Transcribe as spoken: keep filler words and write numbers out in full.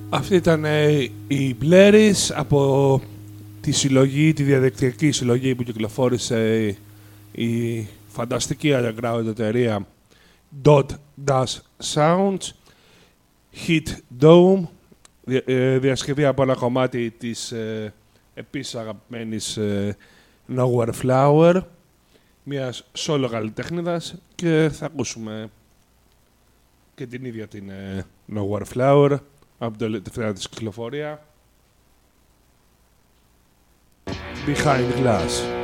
Αυτή ήταν ε, η Bleris από τη συλλογή, τη διαδικτυακή συλλογή που κυκλοφόρησε η φανταστική underground εταιρεία Dot Dash Sounds, Hit Dome, δια, ε, διασκευή από ένα κομμάτι της ε, επίσης αγαπημένης ε, Nowhere Flower, μιας solo καλλιτέχνηδας, και θα ακούσουμε και την ίδια την ε, Nowhere Flower από την τελευταία της κυκλοφορία, Behind Glass.